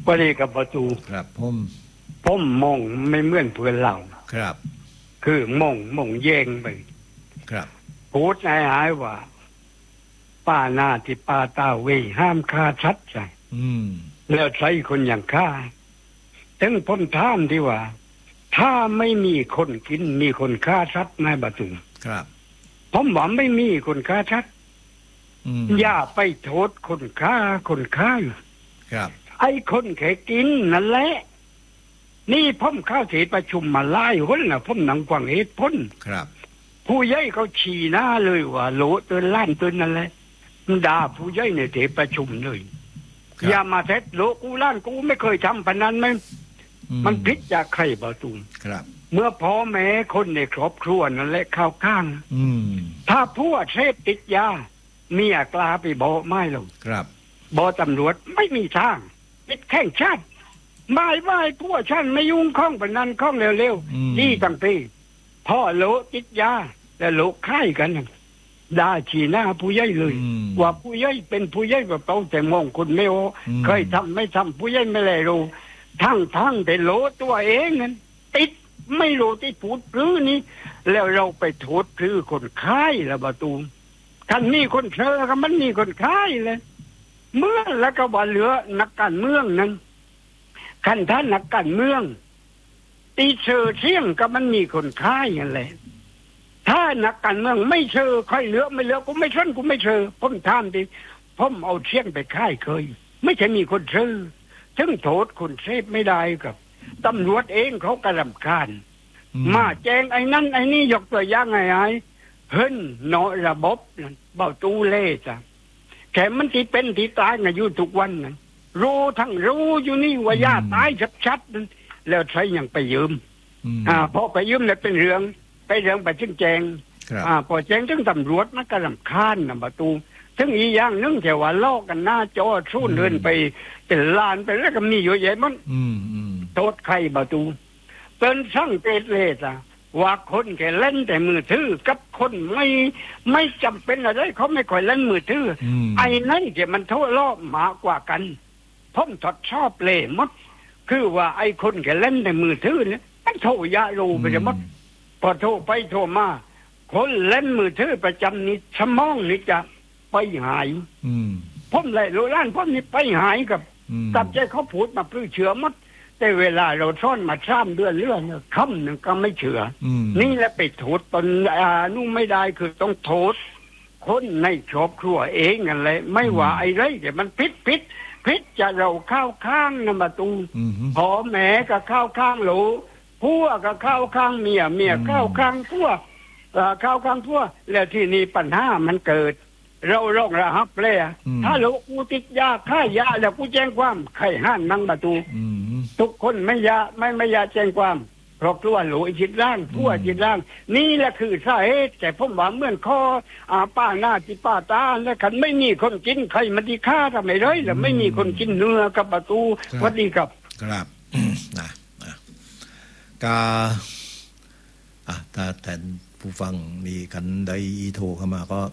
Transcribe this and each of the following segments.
ประเดี๋ยวกับประตูครับผมมองไม่เหมือนเพื่อนเราครับคือมองแย่งไปครับพูดหายว่าป้าหน้าที่ป้าตาเวห้ามฆ่าชัดใจแล้วใช้คนอย่างฆ่าถึงผมถามที่ว่าถ้าไม่มีคนกินมีคนฆ่าชัดในประตูครับผมว่าไม่มีคนฆ่าชัดอย่าไปโทษคนฆ่าครับไอ้คนแค่กินนั่นแหละนี่ผมเข้าที่ประชุมมาหลายคนนะผมนั่งฟังเหตุผลครับผู้ใหญ่เขาชี้หน้าเลยว่าโหลตัวล้านตัวนั่นแหละด่าผู้ใหญ่ในที่ประชุมเลยอย่ามาเท็จโหลกูล้านกูไม่เคยทำพนันมันผิดจากใครประตูครับเมื่อพ่อแม่คนในครอบครัวนั่นแหละเข้าข้างถ้าผู้เสพติดยาเมียกล้าไปบอกไม่หรอกครับบอกตำรวจไม่มีทางปิดแข่งชาติไม่พวกฉันไม่ยุ่งข้องพนันข้องเร็วๆดีตั้งปีพ่อโหลติดยาและโหลค่ายกันด่าชี้หน้าผู้ใหญ่เลยว่าผู้ใหญ่เป็นผู้ใหญ่แบบเขาแต่มองคนไม่โอเคยทำไม่ทำผู้ใหญ่ไม่เลยรู้ทั้งแต่โหลตัวเองนั้นติดไม่รู้ที่พูดพื้นนี้แล้วเราไปโทษพื้นคนค่ายละประตูท่านนี่คนเชิญก็มันนี่คนค่ายเลยเมื่อแล้วก็ว่าเหลือนักการเมืองนั้นคันท่านนักการเมืองตีเชื่อเที่ยงก็มันมีคนค่ายอย่างไรถ้านักการเมืองไม่เชื่อค่อยเหลือไม่เหลือกูไม่ชนกูไม่เชื่อผมถามดิผมเอาเที่ยงไปค่ายเคยไม่ใช่มีคนเชื่อถึงโทษคนเสพไม่ได้กับตำรวจเองเขากระลำคาญมาแจ้งไอ้นั่นไอ้นี่ยกตัวอย่างไงเฮิรนเนาะระบบเบาตู้เล่จ้ะแค่มันที่เป็นที่ตายกันอยู่ทุกวันนั้นรู้อยู่นี่ว่าญาติตายชัดๆแล้วใช้ยังไปยืมพอไปยืมเนี่ยเป็นเรื่องไปถึงแจงพอแจงถึงตำรวจมันกระลำคาญนะประตูถึงอีกอย่างนึงแต่ว่าลอกกันหน้าจอสู้เดินไปเป็นล้านไปแล้วก็มีเยอะแยะมันโทษใครประตูเป็นช่างเตะเลสว่าคนแค่เล่นแต่มือถือกับคนไม่จำเป็นอะไรเขาไม่ค่อยเล่นมือถือไอ้นั่นแกมันโทษรอบมากกว่ากันผมทดชอบเลยมดคือว่าไอ้คนแค่เล่นแต่มือถือเนี่ยมันโทษยาโลไปจะมดพอโทษไปโทษมาคนเล่นมือถือประจำนี้สมองนี่จะไปหายผมเลยโรล้านผมนี่ไปหายกับตับใจเขาพูดมาพื้นเชื่อมดแต่เวลาเราซ่อนมา3 เดือนเรื่องคำหนึ่งก็ไม่เชื่อนี่แหละไปโทษตนนู่ไม่ได้คือต้องโทษคนในครอบครัวเองนั่นแหละไม่ว่าไอ้ไรแต่มันพิษจะเราเข้าข้างนะมาตูพ่อแม่ก็เข้าข้างหลูผัวก็เข้าข้างเมียเข้าข้างผัวเข้าข้างผัวแล้วที่นี่ปัญหามันเกิดเราร้องระหับเลยถ้าเรากูติดยาฆ่ายาแล้วกูแจ้งความใครห้ามนั่งประตูทุกคนไม่ยาแจ้งความเพราะตัวหลูจิตร่างผัวจิตร่างนี่แหละคือสาเหตุแต่ผมว่าเมื่อข้อป้าหน้าที่ป้าตาแล้วคันไม่มีคนกินใครมาดีฆ่าทำไมเลยแล้วไม่มีคนกินเนื้อกับประตูวัดดีครับครับนะกาถ้าแต่ผู้ฟังมีคันใดโทรเข้ามาก็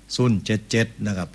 077นะครับ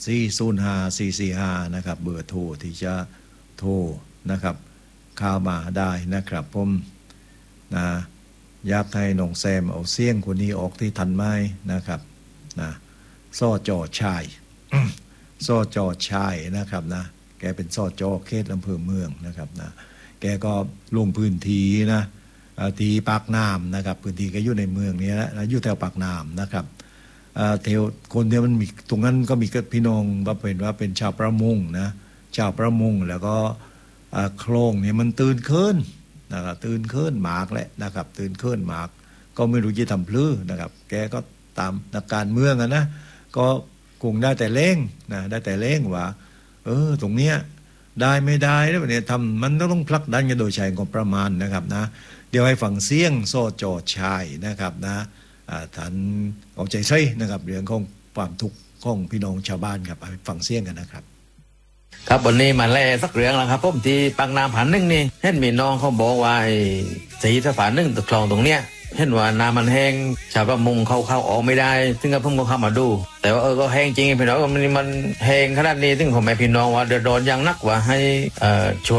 405 445นะครับเบอร์โทรที่จะโทรนะครับเข้ามาได้นะครับผมนะอยากให้น้องแซมเอาเสียงคนนี้ออกที่ทันไหมนะครับนะซ่อจอชายซ่อจอชายนะครับนะแกเป็นซ่อจอเขตอำเภอเมืองนะครับนะแกก็ลงพื้นที่นะที่ปากน้ำนะครับพื้นที่แกอยู่ในเมืองนี้นะอยู่แถวปากน้ำนะครับแถวคนเดียวมันมีตรงนั้นก็มีพี่น้องว่าเป็นชาวประมงนะชาวประมงแล้วก็โคลงเนี่ยมันตื่นขึ้นนะครับตื่นขึ้นหมากแหละนะครับตื่นขึ้นหมากก็ไม่รู้จะทำพลื้นะครับแกก็ตามนักการเมืองนะก็คงได้แต่เล่งนะได้แต่เล่งว่าตรงเนี้ยได้ไม่ได้แล้วเนี่ยทำมันต้องผลักดันกันโดยใช้งบประมาณนะครับนะเดี๋ยวให้ฟังเสียงโซ่จอชายนะครับนะท่านเอาใจใส่นะครับเรื่องของความทุกข์ของพี่น้องชาวบ้านครับไปฟังเสียงกันนะครับครับวันนี้มาแล่สักเรื่องแล้วครับผมที่ปากน้ำผ่านนึ่งนี่เห็นมีน้องเขาบอกว่าสีสะพานนึ่งตะคลองตรงเนี้ยเห็นว่าน้ำมันแห้งชาวประมงเข้าออกไม่ได้ซึ่งก็เพิ่งเข้ามาดูแต่ว่าก็แห้งจริงพี่น้องมันแห้งขนาดนี้ซึ่งผมให้พี่น้องว่าเดือดร้อนอย่างนักว่าให้ช่วย